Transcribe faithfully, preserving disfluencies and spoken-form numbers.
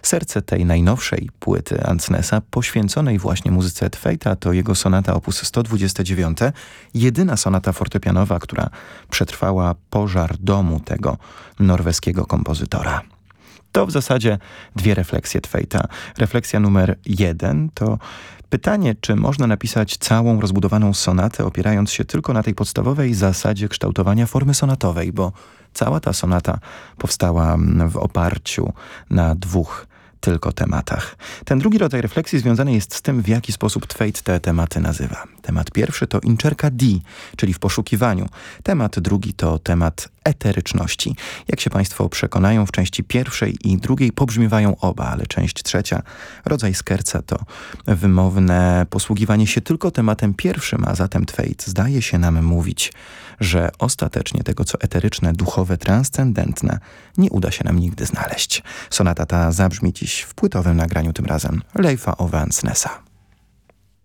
Serce tej najnowszej płyty Ansnesa, poświęconej właśnie muzyce Tveita, to jego sonata op. sto dwadzieścia dziewięć, jedyna sonata fortepianowa, która przetrwała pożar domu tego norweskiego kompozytora. To w zasadzie dwie refleksje Tveita. Refleksja numer jeden to pytanie, czy można napisać całą rozbudowaną sonatę, opierając się tylko na tej podstawowej zasadzie kształtowania formy sonatowej, bo cała ta sonata powstała w oparciu na dwóch tylko tematach. Ten drugi rodzaj refleksji związany jest z tym, w jaki sposób Tveit te tematy nazywa. Temat pierwszy to inczerka D, czyli w poszukiwaniu. Temat drugi to temat eteryczności. Jak się Państwo przekonają, w części pierwszej i drugiej pobrzmiewają oba, ale część trzecia, rodzaj skerca, to wymowne posługiwanie się tylko tematem pierwszym, a zatem Tveit zdaje się nam mówić, że ostatecznie tego, co eteryczne, duchowe, transcendentne, nie uda się nam nigdy znaleźć. Sonata ta zabrzmi dziś w płytowym nagraniu tym razem Leifa Ove Ansnesa.